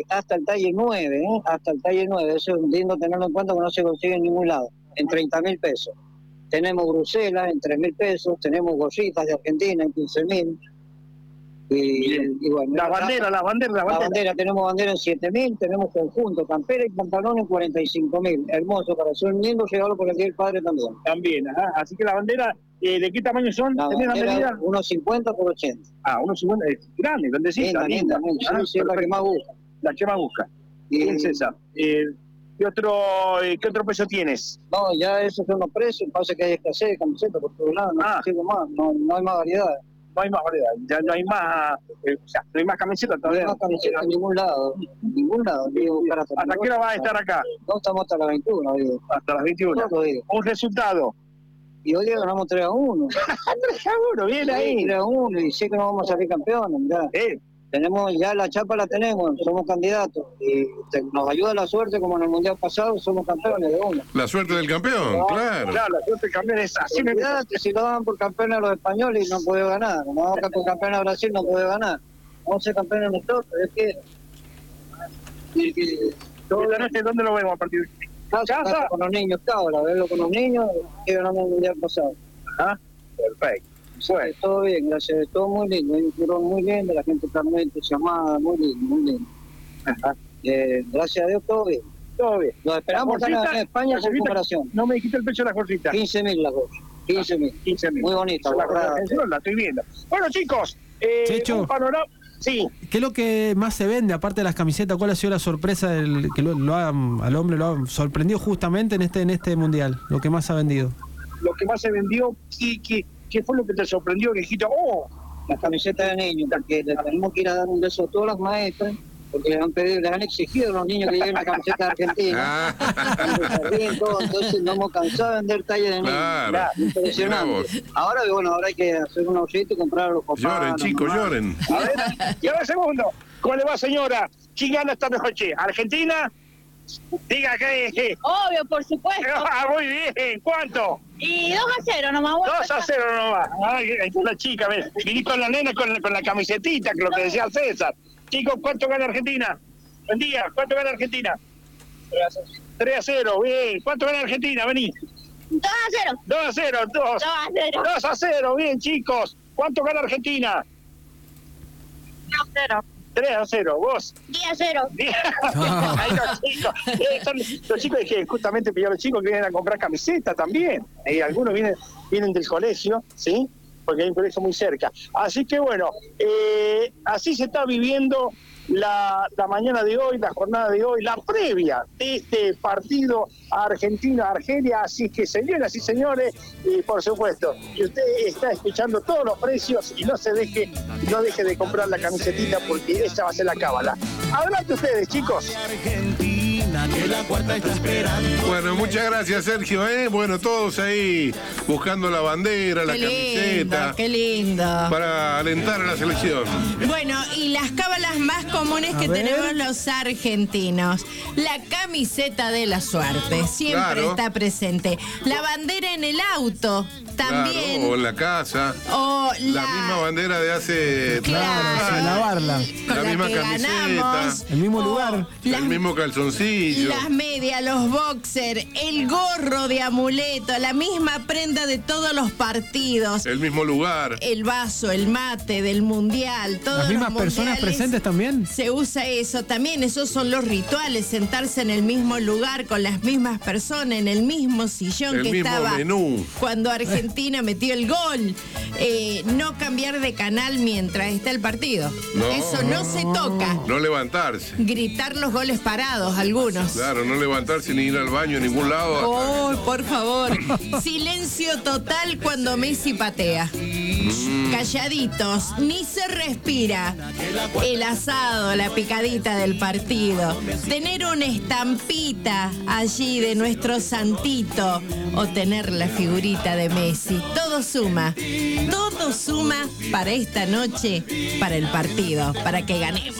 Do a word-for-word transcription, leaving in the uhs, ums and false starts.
hasta el talle nueve, ¿eh? Hasta el talle nueve. Eso es lindo tenerlo en cuenta, que no se consigue en ningún lado. En treinta mil pesos. Tenemos Bruselas en tres mil pesos, tenemos gorritas de Argentina en quince mil. Y, y bueno, la bandera, la bandera, la bandera. La bandera, tenemos bandera en siete mil, tenemos conjunto, campera y pantalón en cuarenta y cinco mil. Hermoso, para ser un lindo regalo por el Día del Padre también. También, ajá. Así que la bandera, eh, ¿de qué tamaño son? La ¿Tenés la medida? uno cincuenta por ochenta. Ah, uno cincuenta, es grande, grandecita, linda. linda, linda. Ah, sí, sí, es la que más busca. La que más busca. Y es esa. Eh, ¿Qué otro, eh, ¿Qué otro precio tienes? No, ya esos son los precios, pasa que hay escasez de camisetas por todos lados, no, ah. más, no, no hay más variedad. No hay más variedad, ya no hay más, eh, o sea, no hay más camisetas todavía. No hay más camisetas en ningún lado, en ningún lado. Digo, ¿Hasta, ¿Hasta qué hora vas a estar acá? No, estamos hasta las veintiuna, digo. Hasta las veintiuna. Un resultado. Y hoy día ganamos tres a uno. tres a uno, bien ahí. tres a uno, y sé que no vamos a salir campeones, mirá. Eh. Tenemos, ya la chapa la tenemos, somos candidatos. Y te, nos ayuda la suerte, como en el Mundial pasado, somos campeones de uno. La suerte del campeón, no, claro. Claro, la suerte del campeón es así. Olvidate, si lo daban por campeones a los españoles, no puede ganar. No vamos por campeones a Brasil, no puede ganar. Vamos a ser campeones nosotros, es que... Y, que todo la noche, ¿dónde lo vemos a partir de casa? Casa con los niños, cábala, verlo con los niños, que ganamos el Mundial pasado. Ajá, perfecto. Bueno, todo bien, gracias, todo muy lindo, hay un turón muy lindo, la gente está muy entusiasmada, muy lindo, muy lindo. Ajá. Eh, gracias a Dios, todo bien. Todo bien. Los esperamos en España sin comparación. No me dijiste el precio de las gorritas. quince mil las gorras, quince mil. quince mil. Muy bonita, la, la, la estoy viendo. Bueno, chicos, eh, Checho, un panorama. Sí. ¿Qué es lo que más se vende, aparte de las camisetas? ¿Cuál ha sido la sorpresa del, que lo, lo ha, al hombre lo ha sorprendido justamente en este en este mundial? Lo que más ha vendido. Lo que más se vendió, ¿qué, qué, qué fue lo que te sorprendió? Que dijiste, oh, las camisetas de niños, porque le tenemos que ir a dar un beso a todas las maestras, porque les han pedido, les han exigido a los niños que lleven la camiseta de Argentina. Entonces no hemos cansado de vender tallas de niños. Claro. Claro, impresionante. Ahora, bueno, ahora hay que hacer un ahorrito y comprar a los papás. Lloren, chicos, mamás. lloren. A ver, y ahora segundo. ¿Cómo le va, señora? ¿Quién gana esta noche? ¿Argentina? Diga que... que... Obvio, por supuesto. Ah, muy bien. ¿Cuánto? Y dos a cero nomás. dos a cero nomás. Ay, ahí está la chica, ¿ves? Viní con la nena con, con la camisetita, que lo que decía César. Chicos, ¿cuánto gana Argentina? Buen día, ¿cuánto gana Argentina? tres a cero, bien. ¿Cuánto gana Argentina? Vení. dos a cero. dos a cero, dos. dos a cero. dos a cero, bien, chicos. ¿Cuánto gana Argentina? tres a cero. tres a cero, vos. diez a cero. Ahí los chicos. Eh, son los chicos que justamente pidieron los chicos que vienen a comprar camiseta también. Eh, algunos vienen, vienen del colegio, ¿sí? Porque hay un colegio muy cerca. Así que bueno, eh, así se está viviendo la, la mañana de hoy, la jornada de hoy, la previa de este partido Argentina-Argelia. Así que, señoras y señores, y por supuesto, que usted está escuchando todos los precios y no se deje, no deje de comprar la camisetita, porque esa va a ser la cábala. Adelante ustedes, chicos. Que la cuarta está esperando. Bueno, muchas gracias, Sergio, ¿eh? Bueno, todos ahí buscando la bandera, la qué camiseta. Lindo, qué lindo. Para alentar a la selección. Bueno, y las cábalas más comunes que tenemos los argentinos. La camiseta de la suerte, siempre Claro. está presente. La bandera en el auto, también. Claro, o en la casa. O la, La misma bandera de hace... Claro. Sin lavarla. con La la misma que camiseta. ganamos. El mismo O lugar. las- El mismo calzoncillo. Las medias, los boxers, el gorro de amuleto, la misma prenda de todos los partidos. El mismo lugar. El vaso, el mate del mundial, todos ¿Las mismas los personas mundiales presentes también? Se usa eso también, esos son los rituales, sentarse en el mismo lugar con las mismas personas, en el mismo sillón El que mismo estaba menú. cuando Argentina metió el gol. Eh, no cambiar de canal mientras está el partido. No. Eso no se toca. No levantarse. Gritar los goles parados, algunos. Claro, no levantarse ni ir al baño en ningún lado. Oh, por favor. Silencio total cuando Messi patea. Mm. Calladitos, ni se respira. El asado, la picadita del partido. Tener una estampita allí de nuestro santito o tener la figurita de Messi. Todo suma. Todo suma para esta noche, para el partido, para que ganemos.